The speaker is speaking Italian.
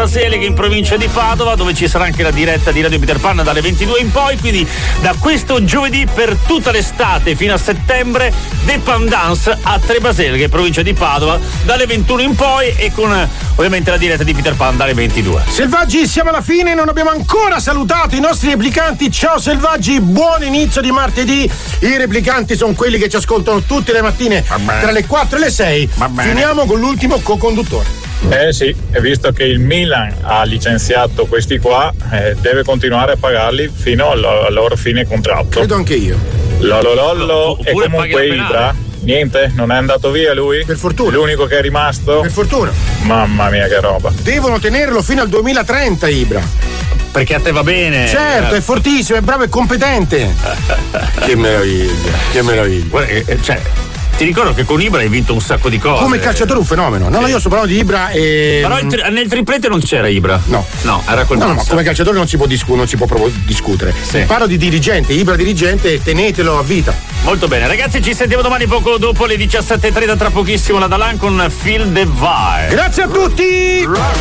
Trebaseleghe in provincia di Padova, dove ci sarà anche la diretta di Radio Peter Pan dalle 22 in poi. Quindi da questo giovedì per tutta l'estate fino a settembre The Pan Dance a Trebaseleghe, provincia di Padova, dalle 21 in poi, e con ovviamente la diretta di Peter Pan dalle 22. Selvaggi, siamo alla fine, non abbiamo ancora salutato i nostri replicanti. Ciao Selvaggi, buon inizio di martedì. I replicanti sono quelli che ci ascoltano tutte le mattine tra le 4 e le 6. Finiamo con l'ultimo co-conduttore. Sì, e visto che il Milan ha licenziato questi qua, deve continuare a pagarli fino al loro fine contratto. Credo anche io. Lololollo. E comunque Ibra, niente, non è andato via lui? Per fortuna. L'unico che è rimasto? Per fortuna. Mamma mia, che roba. Devono tenerlo fino al 2030 Ibra. Perché a te va bene. Certo, è fortissimo, è bravo e competente. Che meraviglia, che meraviglia. Guarda, cioè, ti ricordo che con Ibra hai vinto un sacco di cose. Come calciatore un fenomeno. No, io sto parlando di Ibra e. Però nel triplete non c'era Ibra. No, era quel no, come calciatore non si può proprio discutere. Sì. Parlo di dirigente, Ibra dirigente, tenetelo a vita. Molto bene, ragazzi, ci sentiamo domani poco dopo le 17:30, tra pochissimo la Dalan con Feel the Vibe. Grazie a tutti!